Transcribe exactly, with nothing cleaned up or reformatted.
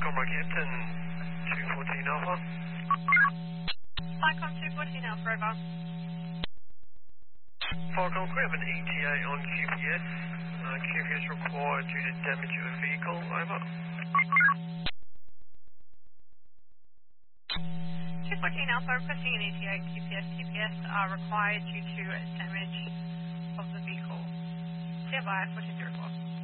Falcon Rockhampton, two fourteen Alpha. Falcon two fourteen Alpha, over. Falcon, we have an E T A on Q P S. Uh, Q P S required due to damage of a vehicle, over. two fourteen Alpha, requesting an E T A Q P S. Q P S are required due to damage of the vehicle. Stand by, fourteen zero four.